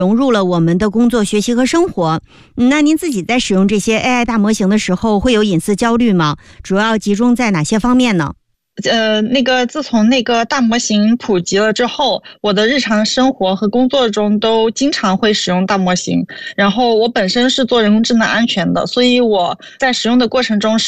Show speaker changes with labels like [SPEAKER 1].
[SPEAKER 1] 融入了我们的工作、学习和生活。那您自己在使用这些 AI 大模型的时候，会有隐私焦虑吗？主要集中在哪些方面呢？
[SPEAKER 2] 自从那个大模型普及了之后，我的日常生活和工作中都经常会使用大模型。然后我本身是做人工智能安全的，所以我在使用的过程中